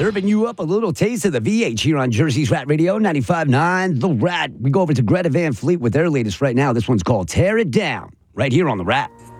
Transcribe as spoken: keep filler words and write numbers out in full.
Serving you up a little taste of the V H here on Jersey's Rat Radio, ninety-five point nine The Rat. We go over to Greta Van Fleet with their latest right now. This one's called Tear It Down, right here on The Rat.